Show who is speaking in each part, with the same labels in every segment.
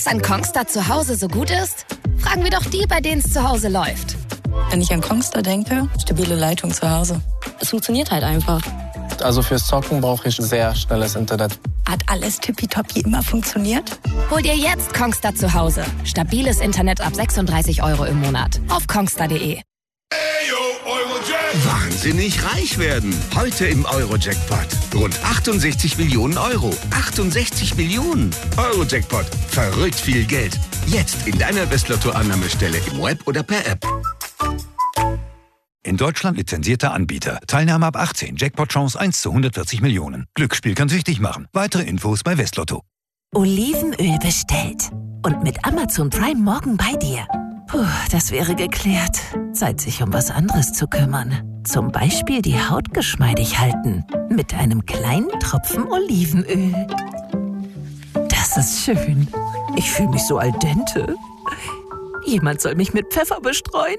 Speaker 1: Was an Kongstar zu Hause so gut ist? Fragen wir doch die, bei denen es zu Hause läuft.
Speaker 2: Wenn ich an Kongstar denke, stabile Leitung zu Hause. Es funktioniert halt einfach.
Speaker 3: Also fürs Zocken brauche ich sehr schnelles Internet.
Speaker 2: Hat alles tippitoppi immer funktioniert?
Speaker 1: Hol dir jetzt Kongstar zu Hause. Stabiles Internet ab 36 € im Monat. Auf kongstar.de.
Speaker 4: Wahnsinnig reich werden. Heute im Euro-Jackpot. Rund 68 Millionen Euro. 68 Millionen. Euro-Jackpot. Verrückt viel Geld. Jetzt in deiner Westlotto-Annahmestelle im Web oder per App.
Speaker 5: In Deutschland lizenzierter Anbieter. Teilnahme ab 18. Jackpot-Chance 1 zu 140 Millionen. Glücksspiel kann süchtig machen. Weitere Infos bei Westlotto.
Speaker 6: Olivenöl bestellt. Und mit Amazon Prime morgen bei dir. Puh, das wäre geklärt. Zeit, sich um was anderes zu kümmern. Zum Beispiel die Haut geschmeidig halten. Mit einem kleinen Tropfen Olivenöl. Das ist schön. Ich fühle mich so al dente. Jemand soll mich mit Pfeffer bestreuen.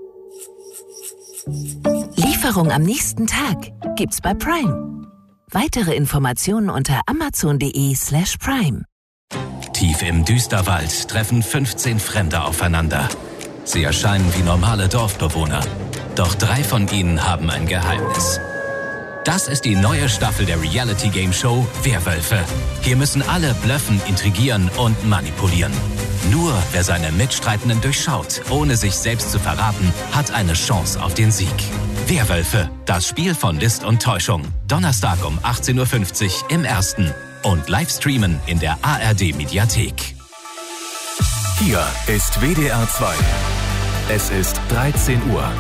Speaker 6: Lieferung am nächsten Tag gibt's bei Prime. Weitere Informationen unter amazon.de/prime.
Speaker 7: Tief im Düsterwald treffen 15 Fremde aufeinander. Sie erscheinen wie normale Dorfbewohner. Doch 3 von ihnen haben ein Geheimnis. Das ist die neue Staffel der Reality-Game-Show Werwölfe. Hier müssen alle bluffen, intrigieren und manipulieren. Nur wer seine Mitstreitenden durchschaut, ohne sich selbst zu verraten, hat eine Chance auf den Sieg. Werwölfe, das Spiel von List und Täuschung. Donnerstag um 18:50 Uhr im Ersten. Und Livestreamen in der ARD-Mediathek.
Speaker 8: Hier ist WDR 2. Es ist 13 Uhr.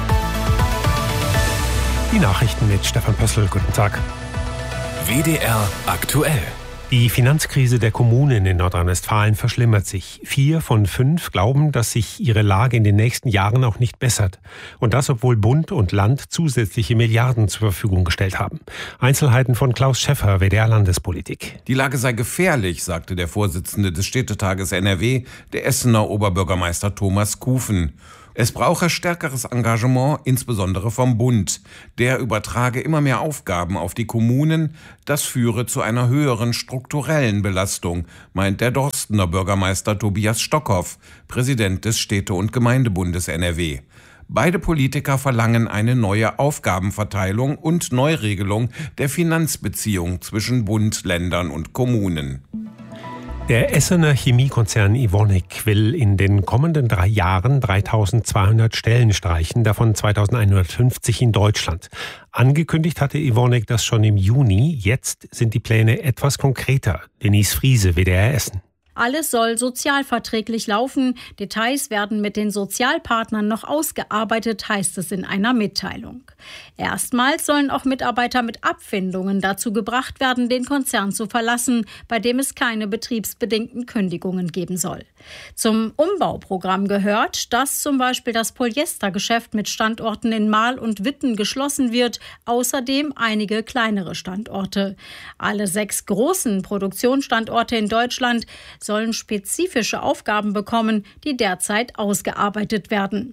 Speaker 9: Die Nachrichten mit Stefan Pössl. Guten Tag.
Speaker 8: WDR aktuell.
Speaker 9: Die Finanzkrise der Kommunen in Nordrhein-Westfalen verschlimmert sich. 4 von 5 glauben, dass sich ihre Lage in den nächsten Jahren auch nicht bessert. Und das, obwohl Bund und Land zusätzliche Milliarden zur Verfügung gestellt haben. Einzelheiten von Klaus Schäffer, WDR Landespolitik.
Speaker 10: Die Lage sei gefährlich, sagte der Vorsitzende des Städtetages NRW, der Essener Oberbürgermeister Thomas Kufen. Es brauche stärkeres Engagement, insbesondere vom Bund. Der übertrage immer mehr Aufgaben auf die Kommunen. Das führe zu einer höheren strukturellen Belastung, meint der Dorstener Bürgermeister Tobias Stockhoff, Präsident des Städte- und Gemeindebundes NRW. Beide Politiker verlangen eine neue Aufgabenverteilung und Neuregelung der Finanzbeziehung zwischen Bund, Ländern und Kommunen.
Speaker 9: Der Essener Chemiekonzern Evonik will in den kommenden 3 Jahren 3.200 Stellen streichen, davon 2.150 in Deutschland. Angekündigt hatte Evonik das schon im Juni. Jetzt sind die Pläne etwas konkreter. Denise Friese, WDR Essen.
Speaker 11: Alles soll sozialverträglich laufen. Details werden mit den Sozialpartnern noch ausgearbeitet, heißt es in einer Mitteilung. Erstmals sollen auch Mitarbeiter mit Abfindungen dazu gebracht werden, den Konzern zu verlassen, bei dem es keine betriebsbedingten Kündigungen geben soll. Zum Umbauprogramm gehört, dass zum Beispiel das Polyestergeschäft mit Standorten in Marl und Witten geschlossen wird, außerdem einige kleinere Standorte. Alle 6 großen Produktionsstandorte in Deutschland sollen spezifische Aufgaben bekommen, die derzeit ausgearbeitet werden.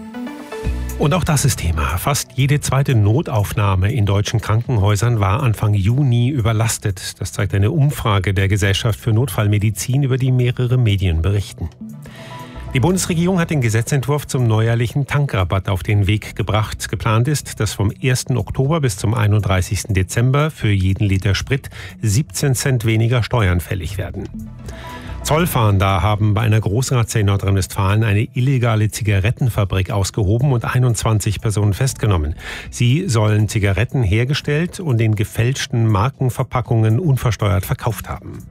Speaker 9: Und auch das ist Thema. Fast jede zweite Notaufnahme in deutschen Krankenhäusern war Anfang Juni überlastet. Das zeigt eine Umfrage der Gesellschaft für Notfallmedizin, über die mehrere Medien berichten. Die Bundesregierung hat den Gesetzentwurf zum neuerlichen Tankrabatt auf den Weg gebracht. Geplant ist, dass vom 1. Oktober bis zum 31. Dezember für jeden Liter Sprit 17 Cent weniger Steuern fällig werden. Zollfahnder haben bei einer Großrazzia in Nordrhein-Westfalen eine illegale Zigarettenfabrik ausgehoben und 21 Personen festgenommen. Sie sollen Zigaretten hergestellt und in gefälschten Markenverpackungen unversteuert verkauft haben.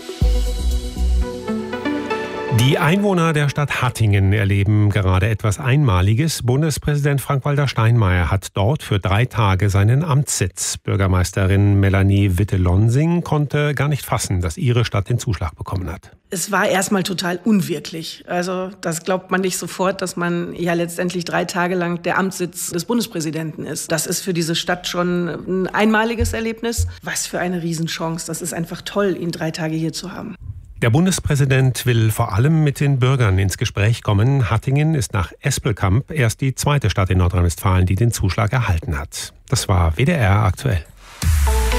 Speaker 9: Die Einwohner der Stadt Hattingen erleben gerade etwas Einmaliges. Bundespräsident Frank-Walter Steinmeier hat dort für 3 Tage seinen Amtssitz. Bürgermeisterin Melanie Witte-Lonsing konnte gar nicht fassen, dass ihre Stadt den Zuschlag bekommen hat.
Speaker 12: Es war erstmal total unwirklich. Also das glaubt man nicht sofort, dass man ja letztendlich 3 Tage lang der Amtssitz des Bundespräsidenten ist. Das ist für diese Stadt schon ein einmaliges Erlebnis. Was für eine Riesenchance. Das ist einfach toll, ihn 3 Tage hier zu haben.
Speaker 9: Der Bundespräsident will vor allem mit den Bürgern ins Gespräch kommen. Hattingen ist nach Espelkamp erst die 2. Stadt in Nordrhein-Westfalen, die den Zuschlag erhalten hat. Das war WDR aktuell.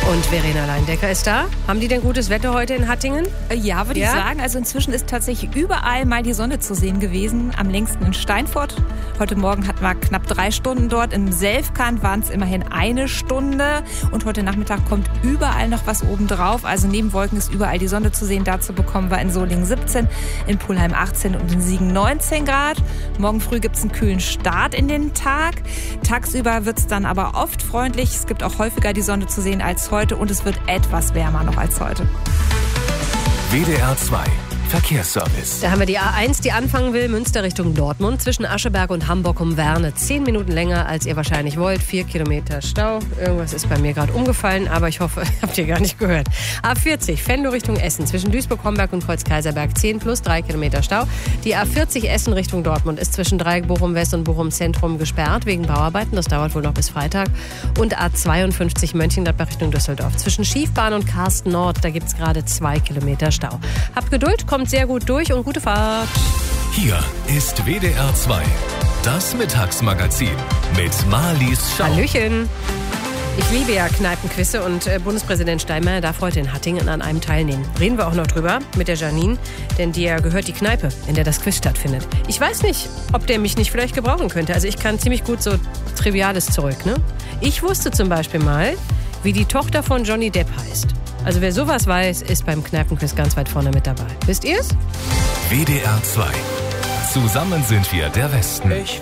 Speaker 13: Und Verena Leindecker ist da. Haben die denn gutes Wetter heute in Hattingen?
Speaker 14: Ja, würde ich sagen. Also inzwischen ist tatsächlich überall mal die Sonne zu sehen gewesen. Am längsten in Steinfurt. Heute Morgen hatten wir knapp 3 Stunden dort. Im Selfkant waren es immerhin 1 Stunde. Und heute Nachmittag kommt überall noch was obendrauf. Also neben Wolken ist überall die Sonne zu sehen. Dazu bekommen wir in Solingen 17, in Pulheim 18 und in Siegen 19 Grad. Morgen früh gibt es einen kühlen Start in den Tag. Tagsüber wird es dann aber oft freundlich. Es gibt auch häufiger die Sonne zu sehen als heute und es wird etwas wärmer noch als heute.
Speaker 8: WDR 2 Verkehrsservice.
Speaker 13: Da haben wir die A1, die anfangen will, Münster Richtung Dortmund, zwischen Ascheberg und Hamburg um Werne. 10 Minuten länger, als ihr wahrscheinlich wollt. 4 Kilometer Stau. Irgendwas ist bei mir gerade umgefallen, aber ich hoffe, habt ihr gar nicht gehört. A40, Venlo Richtung Essen, zwischen Duisburg-Homberg und Kreuz-Kaiserberg. 10 plus 3 Kilometer Stau. Die A40 Essen Richtung Dortmund ist zwischen Dreieck Bochum West und Bochum Zentrum gesperrt, wegen Bauarbeiten. Das dauert wohl noch bis Freitag. Und A52 Mönchengladbach Richtung Düsseldorf. Zwischen Schiefbahn und Karsten Nord, da gibt es gerade 2 Kilometer Stau. Habt Geduld, kommt sehr gut durch und gute Fahrt.
Speaker 8: Hier ist WDR 2, das Mittagsmagazin mit Marlies Schau.
Speaker 13: Hallöchen. Ich liebe ja Kneipenquizze und Bundespräsident Steinmeier darf heute in Hattingen an einem teilnehmen. Reden wir auch noch drüber mit der Janine, denn dir gehört die Kneipe, in der das Quiz stattfindet. Ich weiß nicht, ob der mich nicht vielleicht gebrauchen könnte. Also ich kann ziemlich gut so Triviales zurück, ne? Ich wusste zum Beispiel mal, wie die Tochter von Johnny Depp heißt. Also wer sowas weiß, ist beim Kneipenquiz ganz weit vorne mit dabei. Wisst ihr's?
Speaker 8: WDR 2. Zusammen sind wir der Westen.